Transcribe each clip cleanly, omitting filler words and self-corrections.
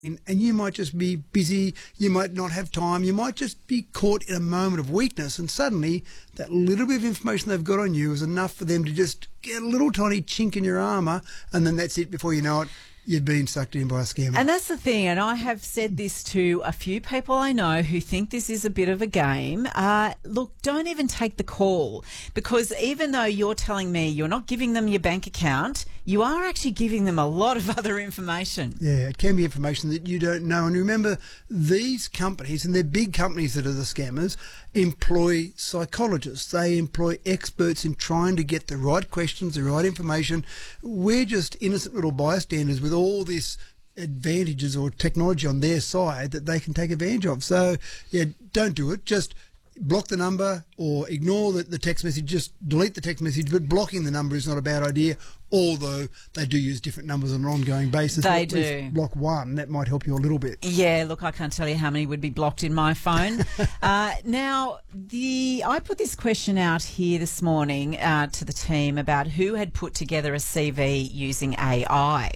and you might just be busy, you might not have time, you might just be caught in a moment of weakness, and suddenly that little bit of information they've got on you is enough for them to just get a little tiny chink in your armour, and then that's it. Before you know it, you've been sucked in by a scammer. And that's the thing, and I have said this to a few people I know who think this is a bit of a game. Look, don't even take the call, because even though you're telling me you're not giving them your bank account, you are actually giving them a lot of other information. Yeah, it can be information that you don't know. And remember, these companies, and they're big companies that are the scammers, employ psychologists. They employ experts in trying to get the right questions, the right information. We're just innocent little bystanders with all this advantages or technology on their side that they can take advantage of. So, yeah, don't do it. Just block the number or ignore the text message. Just delete the text message, but blocking the number is not a bad idea, although they do use different numbers on an ongoing basis. They at least do. Block one. That might help you a little bit. Yeah, look, I can't tell you how many would be blocked in my phone. Now, I put this question out here this morning to the team about who had put together a CV using AI.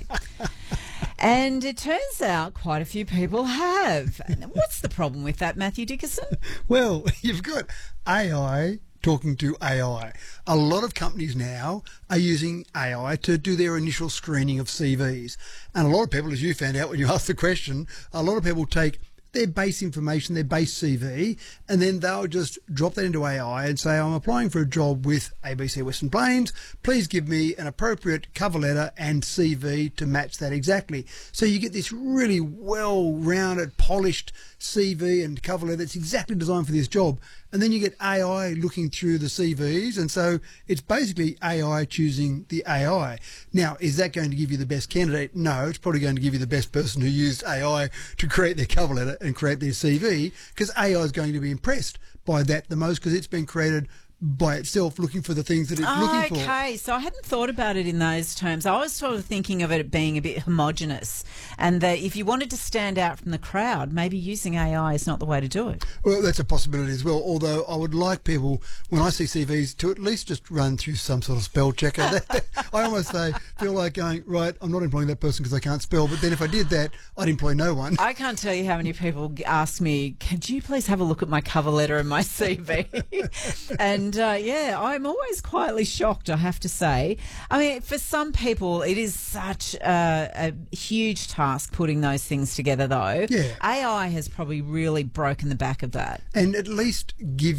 And it turns out quite a few people have. What's the problem with that, Matthew Dickerson? Well, you've got AI talking to AI. A lot of companies now are using AI to do their initial screening of CVs. And a lot of people, as you found out when you asked the question, a lot of people take their base information, their base CV, and then they'll just drop that into AI and say, I'm applying for a job with ABC Western Plains. Please give me an appropriate cover letter and CV to match that exactly. So you get this really well-rounded, polished CV and cover letter that's exactly designed for this job. And then you get AI looking through the CVs, and so it's basically AI choosing the AI. Now, is that going to give you the best candidate? No, it's probably going to give you the best person who used AI to create their cover letter and create their CV, because AI is going to be impressed by that the most, because it's been created by itself, looking for the things that it's looking for. Okay, so I hadn't thought about it in those terms. I was sort of thinking of it being a bit homogenous, and that if you wanted to stand out from the crowd, maybe using AI is not the way to do it. Well, that's a possibility as well, although I would like people, when I see CVs, to at least just run through some sort of spell checker. I almost feel like going, right, I'm not employing that person because I can't spell, but then if I did that, I'd employ no one. I can't tell you how many people ask me, could you please have a look at my cover letter and my CV? And yeah, I'm always quietly shocked, I have to say. I mean, for some people, it is such a huge task putting those things together, though. Yeah. AI has probably really broken the back of that. And at least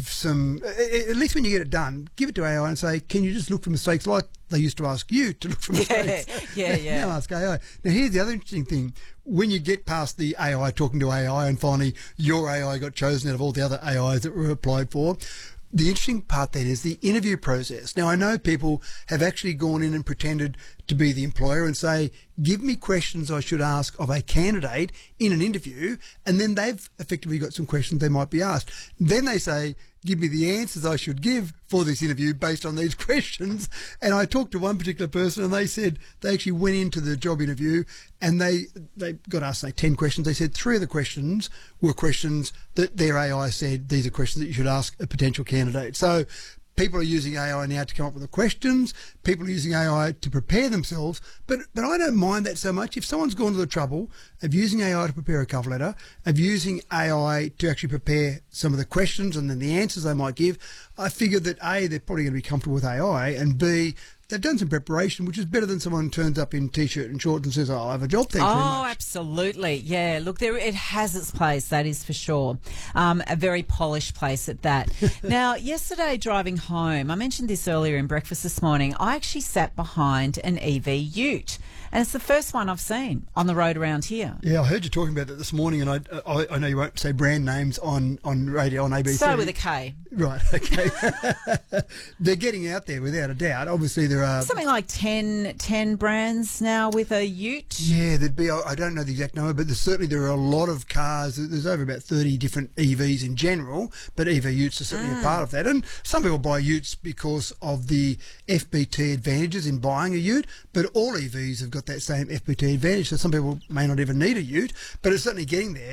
at least when you get it done, give it to AI and say, can you just look for mistakes like they used to ask you to look for mistakes? Yeah. Now ask AI. Now, here's the other interesting thing. When you get past the AI talking to AI and finally your AI got chosen out of all the other AIs that were applied for, the interesting part then is the interview process. Now, I know people have actually gone in and pretended to be the employer and say, give me questions I should ask of a candidate in an interview, and then they've effectively got some questions they might be asked. Then they say, give me the answers I should give for this interview based on these questions. And I talked to one particular person, and they said they actually went into the job interview and they got asked, say, 10 questions. They said 3 of the questions were questions that their AI said, these are questions that you should ask a potential candidate. So people are using AI now to come up with the questions. People are using AI to prepare themselves. But I don't mind that so much. If someone's gone to the trouble of using AI to prepare a cover letter, of using AI to actually prepare some of the questions and then the answers they might give, I figure that A, they're probably going to be comfortable with AI, and B, they've done some preparation, which is better than someone who turns up in T-shirt and shorts and says, oh, I have a job, thanks very much. Oh, absolutely. Yeah, look, it has its place, that is for sure. A very polished place at that. Now, yesterday driving home, I mentioned this earlier in breakfast this morning, I actually sat behind an EV ute. And it's the first one I've seen on the road around here. Yeah, I heard you talking about that this morning, and I know you won't say brand names on radio, on ABC. So with a K. Right, okay. They're getting out there without a doubt. Obviously, there are something like 10 brands now with a ute. Yeah, there'd be, I don't know the exact number, but there are a lot of cars. There's over about 30 different EVs in general, but EV utes are certainly a part of that. And some people buy utes because of the FBT advantages in buying a ute, but all EVs have got that same FBT advantage, so some people may not even need a ute, but it's certainly getting there.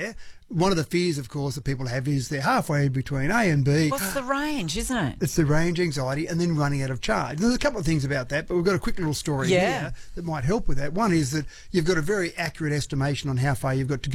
one of the fears, of course, that people have is they're halfway between A and B. What's the range, isn't it? It's the range anxiety and then running out of charge. There's a couple of things about that, but we've got a quick little story here that might help with that. One is that you've got a very accurate estimation on how far you've got to go